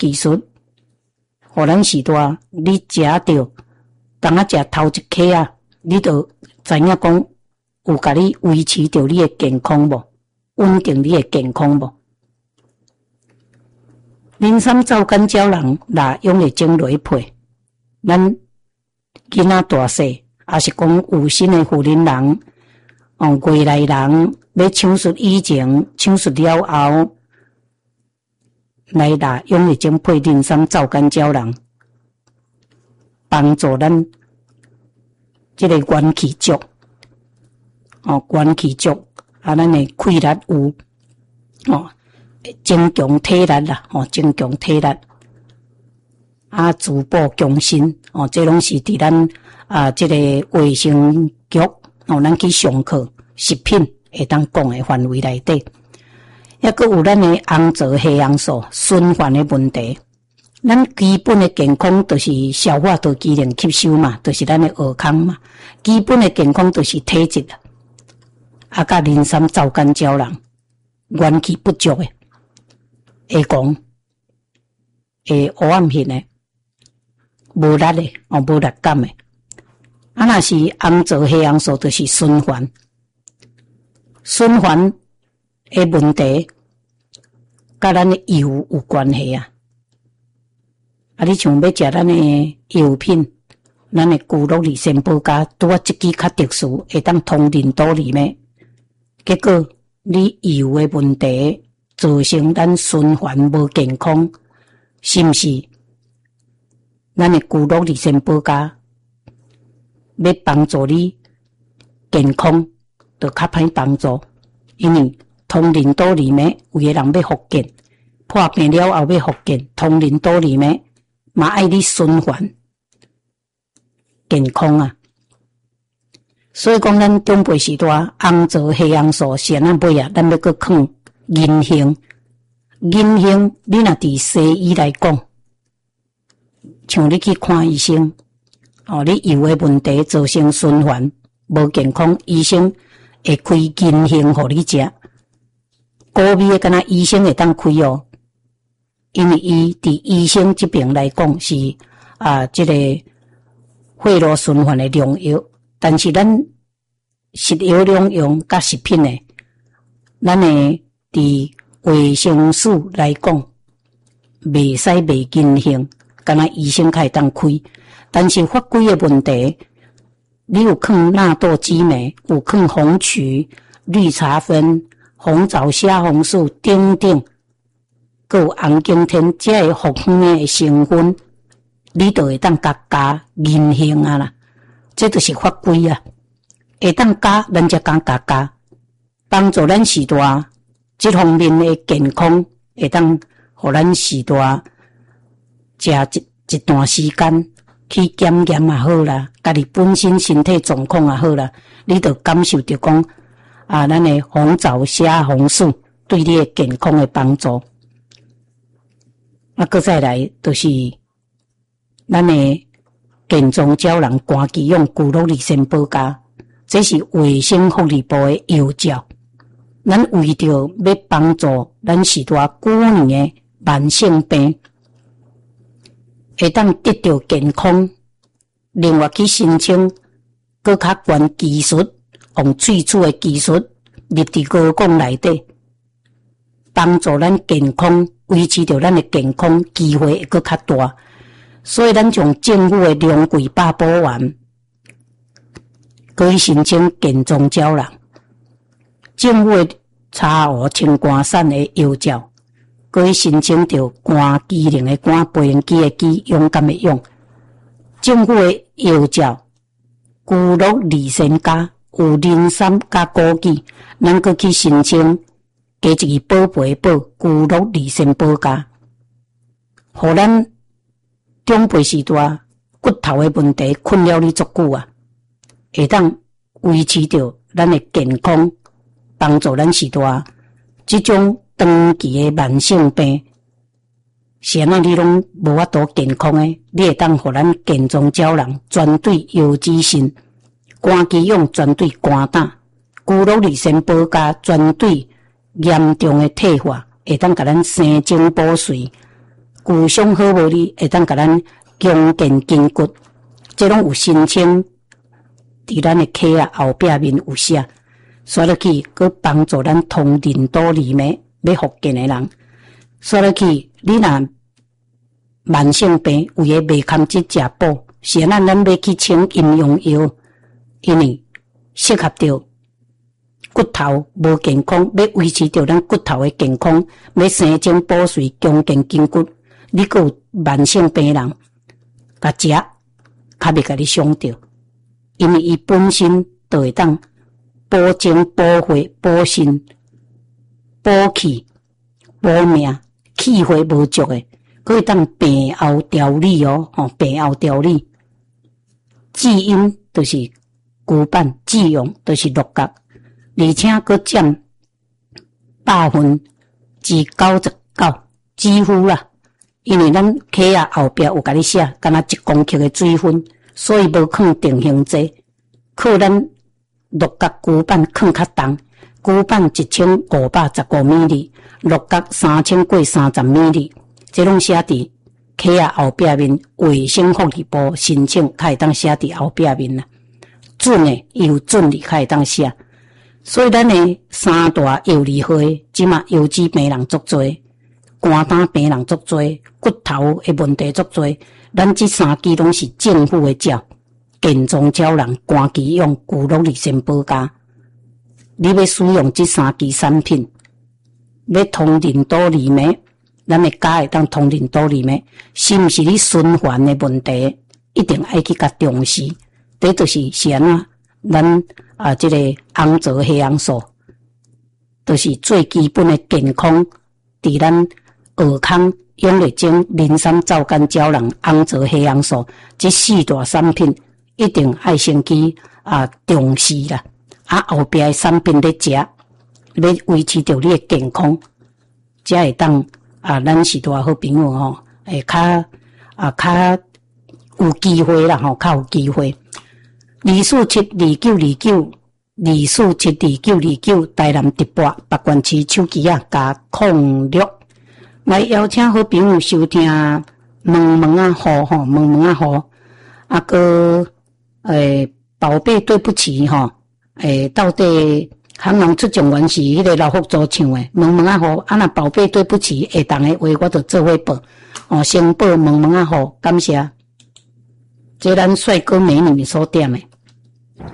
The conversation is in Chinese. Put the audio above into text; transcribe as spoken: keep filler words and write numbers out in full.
技术，互咱时代你食着，当啊食头一颗啊，你就知影讲有甲你维持着你的健康无，稳定你的健康无。人参皂干胶囊若用的种落去配，咱囡仔大细，也是讲有心的妇人人，哦，未来人要手术以前、手术了后，来拿用的种配人参皂干胶囊，帮助咱这个元气足，哦，元气足，啊，咱的气力有，哦。增强体力啦，哦，增强体力，啊，滋补强身，哦，这拢是伫咱啊，这个卫生局哦，咱去上课食品会当讲的范围内底，抑阁有咱的红枣黑红素循环的问题。咱基本的健康就是消化道机能吸收嘛，就是咱的耳康嘛。基本的健康就是体质啦，啊，甲人参皂干胶囊，元气不足的。会讲，会黑暗型的，无力的，哦，无力感的。啊，若是红枣黑红素，就是循环，循环的问题，甲咱的油有关系啊。啊，你像要食咱的油品，咱的骨肉里先保加，拄啊一支较特殊，会当通淋肚里面，结果你油的问题。造成咱循环无健康，是毋是？咱的骨肉里先保加，要帮助你健康，就较歹帮助。因为通淋肚里面，有个人要复健，破病了后要复健，通淋肚里面嘛爱你循环健康啊。所以讲，咱长辈时代红枣黑红素先啊买啊，咱要搁放。银杏，银杏，你若伫西医来讲，像你去看医生，哦，你油的问题造成循环无健康，医生会开银杏互你食。高味的敢若医生会当开哦，因为伊伫医生这边来讲是啊，这个血路循环的良药，但是咱食药两用甲食品的，咱的。伫卫生署来讲，袂使卖银杏，敢若医生开当开。但是法规的问题，你有放纳豆激酶，有放红曲、绿茶酚、红枣虾红素等等，佮有红景天这个复方的成分，你就会当加加银杏啊啦。这就是法规啊，会当加，咱才敢加加，帮助咱时代。这方面的健康会当，互咱时代食一一段时间去检验也好啦，家己本身身体状况也好啦，你就感受到讲啊，咱的红枣虾红素对你的健康的帮助。啊，搁再来就是咱的健壮胶囊肝肌用骨肉里先保加，这是卫生福利部的药照。咱为着要帮助咱时代久年的慢性病，会当得到健康，另外去申请更较悬技术，用萃取的技术入伫高讲内底，帮助咱健康，维持着咱的健康机会会更较大。所以咱从政府的两柜百宝丸，可以申请健壮胶囊。政府的茶壶清肝散的药照，可以申请到肝机能的肝、培养基的基、勇敢的勇。政府的药照，骨肉二仙加有人参加枸杞，咱可去申请加一个宝贝宝骨肉二仙保加，互咱长辈时代骨头的问题困扰你足久啊，会当维持着咱的健康，帮助咱时代这种长期的慢性病，是安那你拢无法度健康的，你会当互咱健壮胶囊专对腰子肾，肝肌用专对肝胆，骨肉二仙保加专对严重的退化，会当甲咱生精补髓， 骨伤好无哩，会当甲咱强健筋骨，这拢有申请伫咱的脚啊后壁面有写，刷落去，佮帮助咱通任督二脉要复健的人。刷落去，你若慢性病有诶袂堪即食补，是咱咱要去请阴阳药，因为适合着骨头无健康，要维持着咱骨头诶健康，要生精补髓、强健筋骨。你佮有慢性病人，甲食，较袂甲你伤着，因为伊本身就会当补精、补血、补肾、补气、补命，气血无足诶，佮会当病后调理哦，吼、哦、病后调理。滋阴就是骨板，滋阳就是六角，而且佮占百分之九十九，几乎啦。因为咱脚啊后壁有甲你写，敢若一公克的水分，所以无放定型剂，靠咱六角骨板放较重，骨板一千五百十五米里，六角三千过三十米里，这拢写伫脚啊后壁面，卫生福利部申请，较会当写伫后壁面啦。准诶，伊有准哩，较会当写。所以咱诶三大药理会，即马腰子病人足多。肝胆病人足多，骨头的问题足多，咱这三支拢是政府的照，健壮鸟人肝肌用骨碌力先保家。你要使用这三支产品，要通任督二脉，咱的脚会当通任督二脉，是毋是你循环的问题？一定爱去甲重视。这就是是安怎，咱啊这个红枣黑红素，就是最基本的健康，伫咱尔康、永乐精、磷酸皂苷胶囊、红枣黑红素这四大产品，一定爱先去啊重视啦。啊后壁的产品咧食，要维持着你的健康，才会当啊咱是大好朋友吼，会较啊较有机会啦吼，较有机会。二四七二九二九二四七二九二九，台南直播北关市手机啊加控六。来邀请好朋友收听问问啊好吼，问问啊好，啊个诶宝贝对不起吼，诶到底行人出状元是迄个老福州唱诶，问问啊好，啊若宝贝对不起下当诶话我就做伙报，哦先报问问啊好，感谢，这咱帅哥美女所点诶。